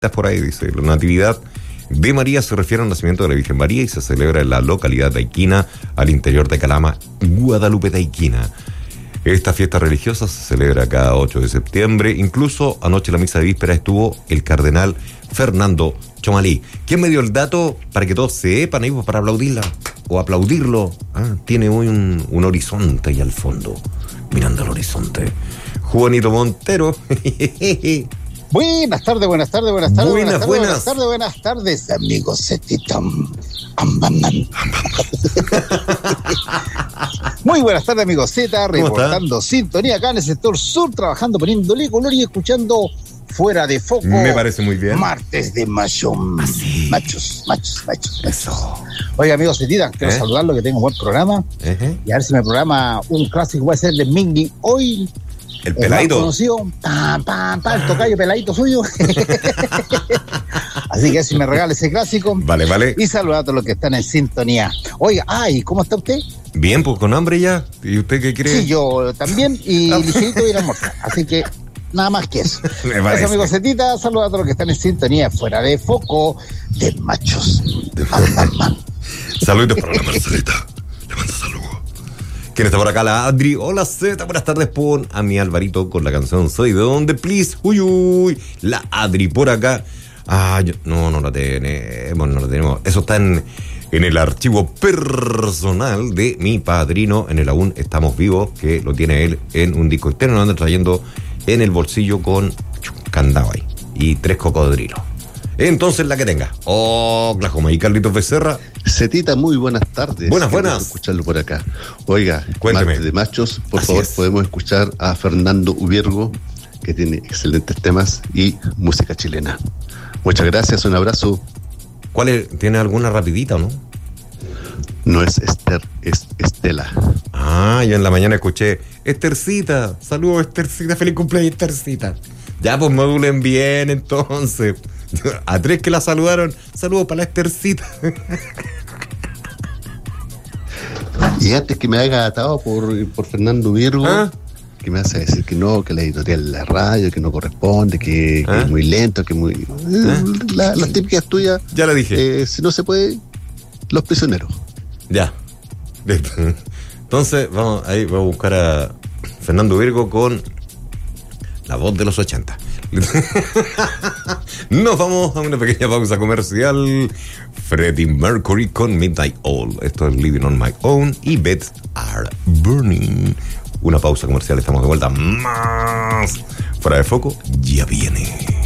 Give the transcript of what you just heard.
por ahí, dice. La Natividad de María se refiere al nacimiento de la Virgen María y se celebra en la localidad taiquina, al interior de Calama, Guadalupe Taiquina. Esta fiesta religiosa se celebra cada 8 de septiembre. Incluso anoche en la misa de víspera estuvo el cardenal Fernando Chomalí. ¿Quién me dio el dato para que todos sepan ahí para aplaudirla o aplaudirlo? Tiene hoy un horizonte ahí al fondo, mirando al horizonte. Juanito Montero. Buenas tardes, buenas tardes, amigos Zetita. Muy buenas tardes, amigos Z, reportando sintonía acá en el sector sur, trabajando, poniéndole color y escuchando Fuera de Foco. Me parece muy bien. Martes de mayo. Machos. Eso. Oiga, amigos Zetita, quiero saludarlo, que tengo un buen programa. Y a ver si me programa un clásico, va a ser de Mingy hoy. El peladito. Conocido, el tocayo peladito suyo. Así que si me regala ese clásico. Vale. Y saludar a todos los que están en sintonía. Oiga, ¿cómo está usted? Bien, pues con hambre ya. ¿Y usted qué cree? Sí, yo también. Y ligerito ir a almorzar. Así que nada más que eso. Eso, amigos Zetita, saludar a todos los que están en sintonía. Fuera de Foco de machos. Saludos para la Marcelita. Le mando saludos. ¿Quién está por acá? La Adri. Hola Z, buenas tardes. Pon a mi Alvarito con la canción Soy de Donde, please. Uy. La Adri por acá. No la tenemos. Eso está en el archivo personal de mi padrino, en el Aún Estamos Vivos, que lo tiene él en un disco externo, lo anda trayendo en el bolsillo con candado ahí y 3 cocodrilos. Entonces la que tenga. Oklahoma. Y Carlitos Becerra. Zetita, muy buenas tardes. Buenas. Escucharlo por acá. Oiga, cuénteme. Martes de machos, por Así favor, es. podemos escuchar a Fernando Ubiergo, que tiene excelentes temas y música chilena. Muchas gracias, un abrazo. ¿Cuál es? ¿Tiene alguna rapidita o no? No es Esther, es Estela. Yo en la mañana escuché Estercita. Saludos, Estercita. Feliz cumpleaños, Estercita. Ya, pues modulen bien entonces. A 3 que la saludaron, saludos para la Estercita. Y antes que me haga atado por Fernando Virgo, que me hace decir que no, que la editorial de la radio, que no corresponde, que es muy lento, que muy... Las típicas tuyas. Ya la dije. Si no se puede, Los Prisioneros. Ya. Entonces, voy a buscar a Fernando Virgo con la voz de los 80. Nos vamos a una pequeña pausa comercial. Freddie Mercury con Midnight Oil. Esto es Living on My Own y Beds Are Burning. Una pausa comercial, estamos de vuelta. Más Fuera de Foco ya viene.